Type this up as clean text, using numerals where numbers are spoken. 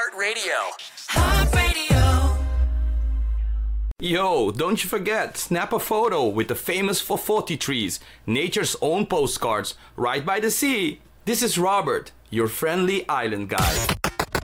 Heart Radio. Heart Radio. Yo, don't you forget, snap a photo with the famous Fofoti trees, nature's own postcards, right by the sea. This is Robert, your friendly island guide.